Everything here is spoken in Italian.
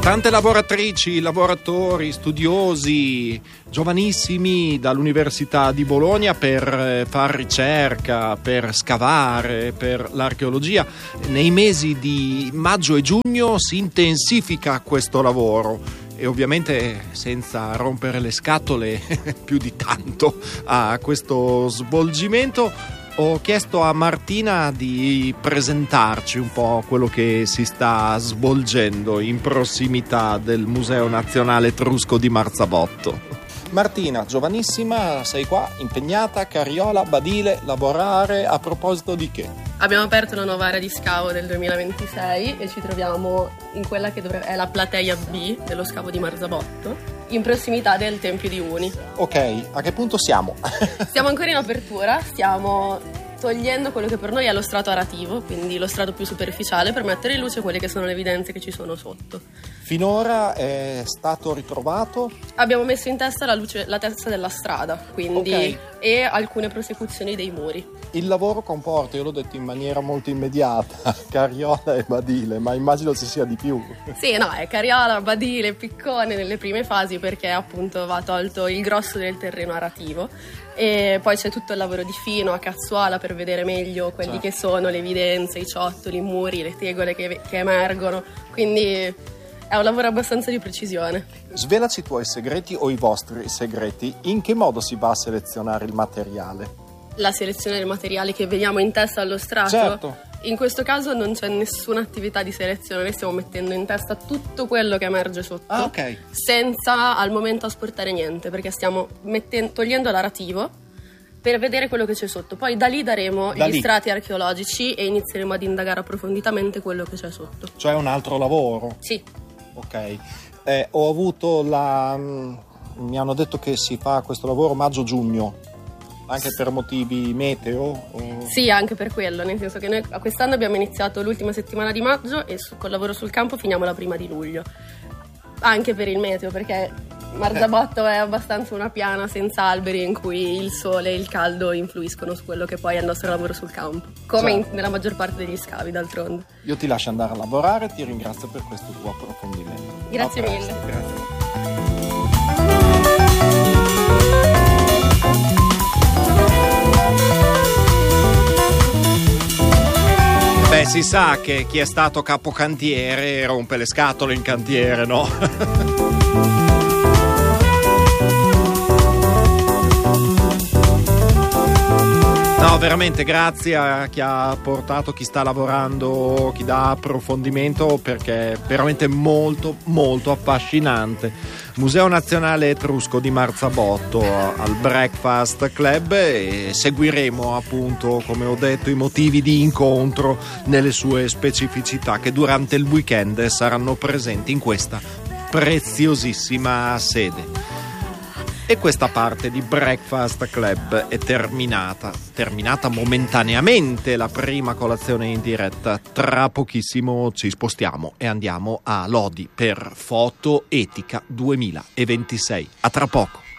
Tante lavoratrici, lavoratori, studiosi, giovanissimi dall'Università di Bologna per far ricerca, per scavare, per l'archeologia. Nei mesi di maggio e giugno si intensifica questo lavoro e ovviamente senza rompere le scatole più di tanto a questo svolgimento. Ho chiesto a Martina di presentarci un po' quello che si sta svolgendo in prossimità del Museo Nazionale Etrusco di Marzabotto. Martina, giovanissima, sei qua, impegnata, Carriola, Badile, lavorare, a proposito di che? Abbiamo aperto una nuova area di scavo del 2026 e ci troviamo in quella che è la platea B dello scavo di Marzabotto, in prossimità del Tempio di Uni. Ok, a che punto siamo? Siamo ancora in apertura, stiamo togliendo quello che per noi è lo strato arativo, quindi lo strato più superficiale, per mettere in luce quelle che sono le evidenze che ci sono sotto. Finora è stato ritrovato? Abbiamo messo in testa la testa della strada, quindi Okay. E alcune prosecuzioni dei muri. Il lavoro comporta, io l'ho detto in maniera molto immediata, Carriola e Badile, ma immagino ci sia di più. Sì, no, è Carriola, Badile, Piccone nelle prime fasi perché appunto va tolto il grosso del terreno arativo e poi c'è tutto il lavoro di fino a cazzuola per vedere meglio quelli che sono le evidenze, i ciottoli, i muri, le tegole che emergono, quindi è un lavoro abbastanza di precisione. Svelaci i tuoi segreti o i vostri segreti, in che modo si va a selezionare il materiale? La selezione del materiale che vediamo in testa allo strato. Certo. In questo caso non c'è nessuna attività di selezione, noi stiamo mettendo in testa tutto quello che emerge sotto, Ah, ok. senza al momento asportare niente, perché stiamo togliendo l'arativo per vedere quello che c'è sotto. Poi da lì daremo gli strati archeologici e inizieremo ad indagare approfonditamente quello che c'è sotto. Cioè un altro lavoro? Sì. Ok. Ho avuto mi hanno detto che si fa questo lavoro maggio-giugno, anche per motivi meteo? Sì, anche per quello, nel senso che noi quest'anno abbiamo iniziato l'ultima settimana di maggio e col lavoro sul campo finiamo la prima di luglio. Anche per il meteo, perché Marzabotto è abbastanza una piana senza alberi in cui il sole e il caldo influiscono su quello che poi è il nostro lavoro sul campo, come nella maggior parte degli scavi d'altronde. Io ti lascio andare a lavorare e ti ringrazio per questo tuo approfondimento. Grazie A presto, mille. Grazie. Beh, si sa che chi è stato capocantiere rompe le scatole in cantiere, no? No, veramente grazie a chi ha portato, chi sta lavorando, chi dà approfondimento, perché è veramente molto molto affascinante. Museo Nazionale Etrusco di Marzabotto al Breakfast Club, e seguiremo appunto, come ho detto, i motivi di incontro nelle sue specificità che durante il weekend saranno presenti in questa preziosissima sede. E questa parte di Breakfast Club è terminata momentaneamente la prima colazione in diretta. Tra pochissimo ci spostiamo e andiamo a Lodi per Foto Etica 2026. A tra poco.